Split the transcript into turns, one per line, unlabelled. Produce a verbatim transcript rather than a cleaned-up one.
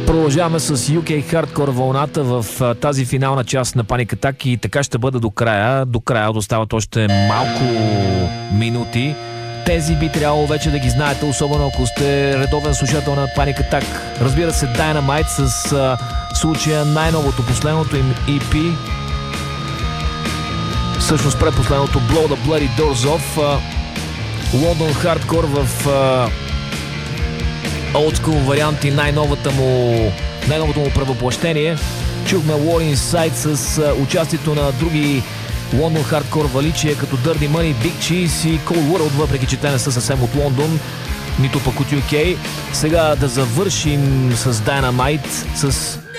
Продължаваме с ю кей Hardcore вълната в а, тази финална част на Panic Attack и така ще бъде до края. До края остават още малко минути. Тези би трябвало вече да ги знаете, особено ако сте редовен слушател на Panic Attack. Разбира се, Dynamite с а, случая най-новото, последното им и пи. Всъщност предпоследното Blow the Bloody Doors Off. А, London Hardcore в а, Old School варианти, най-новата му, най-новото му превъплъщение. Чухме War Inside с а, участието на други London Hardcore валичия като Dirty Money, Big Cheese и Cold World, въпреки че те не са съвсем от Лондон, нито пък от ю кей. Сега да завършим с Dynamite с